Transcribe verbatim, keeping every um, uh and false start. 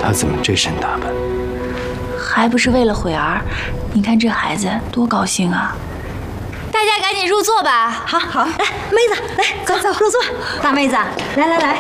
他怎么这身打扮？ 还不是为了悔儿？你看这孩子多高兴啊！大家赶紧入座吧。 好好，来，妹子，来，走走，入座。大妹子，来来来，